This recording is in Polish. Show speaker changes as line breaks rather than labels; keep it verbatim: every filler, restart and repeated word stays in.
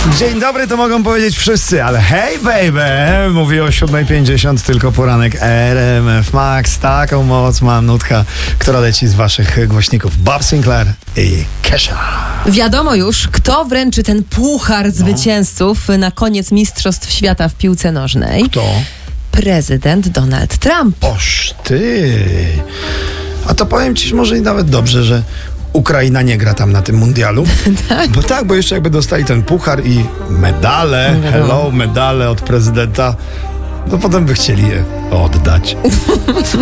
Dzień dobry, to mogą powiedzieć wszyscy, ale hej baby, mówi o siódma pięćdziesiąt, tylko poranek R M F Max. Taką moc ma nutka, która leci z waszych głośników. Bob Sinclair i Kesha.
Wiadomo już, kto wręczy ten puchar zwycięzców na koniec Mistrzostw Świata w piłce nożnej.
Kto?
Prezydent Donald Trump.
Oż ty. A to powiem ci może i nawet dobrze, że Ukraina nie gra tam na tym mundialu.
Tak?
Bo tak, bo jeszcze jakby dostali ten puchar i medale, hello, medale od prezydenta, to potem by chcieli je oddać.